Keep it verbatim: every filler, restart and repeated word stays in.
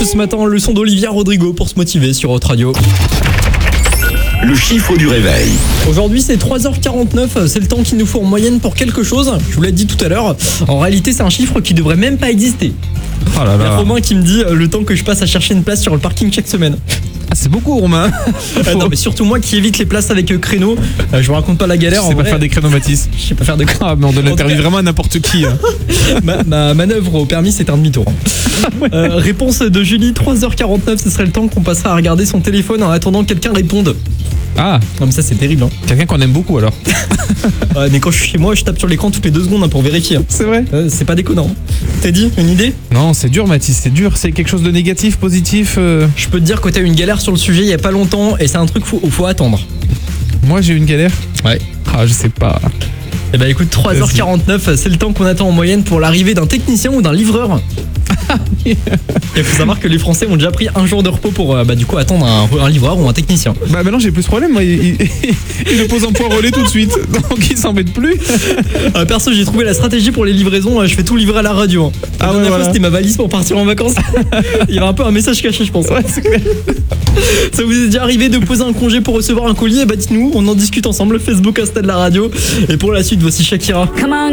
ce matin, le son d'Olivia Rodrigo pour se motiver sur Hot Radio. Le chiffre du réveil. Aujourd'hui c'est trois heures quarante-neuf, c'est le temps qu'il nous faut en moyenne pour quelque chose. Je vous l'ai dit tout à l'heure, en réalité c'est un chiffre qui devrait même pas exister. Oh là Il y a là. Romain qui me dit euh, le temps que je passe à chercher une place sur le parking chaque semaine. Ah, c'est beaucoup, Romain. Ah non mais surtout moi qui évite les places avec euh, créneau, euh, je vous raconte pas la galère. Je en sais pas vrai. faire des créneaux, Mathis. Je sais pas faire de créneau. Ah, mais on donne En le tout permis cas- vraiment à n'importe qui. Hein. ma, ma manœuvre au permis c'est un demi-tour. Euh, réponse de Julie, trois heures quarante-neuf, ce serait le temps qu'on passerait à regarder son téléphone en attendant que quelqu'un réponde. Ah, Comme ça c'est terrible hein. quelqu'un qu'on aime beaucoup alors. Ouais, mais quand je suis chez moi je tape sur l'écran toutes les deux secondes hein, pour vérifier. C'est vrai? Euh, c'est pas déconnant. T'as dit une idée? Non, c'est dur, Mathis, c'est dur. C'est quelque chose de négatif, positif. euh. Je peux te dire que t'as eu une galère sur le sujet il y a pas longtemps et c'est un truc faut, faut attendre. Moi, j'ai eu une galère. Ouais. Ah, je sais pas. Et bah écoute, trois heures quarante-neuf, c'est le temps qu'on attend en moyenne pour l'arrivée d'un technicien ou d'un livreur. Il faut savoir que les Français ont déjà pris un jour de repos pour euh, bah, du coup attendre un, un livreur ou un technicien. Bah maintenant j'ai plus ce problème, moi il, il, il le pose en point relais tout de suite, donc il s'embête plus. Euh, perso, j'ai trouvé la stratégie pour les livraisons, euh, je fais tout livrer à la radio. Hein. La Ah ouais, dernière fois voilà. c'était ma valise pour partir en vacances. Il y avait un peu un message caché je pense. Ouais, c'est clair. Ça vous est déjà arrivé de poser un congé pour recevoir un colis? Et bah dites-nous, on en discute ensemble, Facebook, Insta de la radio. Et pour la suite, voici Shakira. Come on,